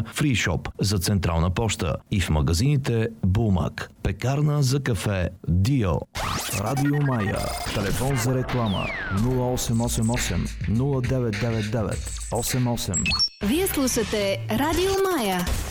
Фришоп за Централна поща и в магазините Булмак. Пекарна за кафе Дио. Радио Мая. Телефон за реклама 0888 0999 88. Вие слушате Радио Мая.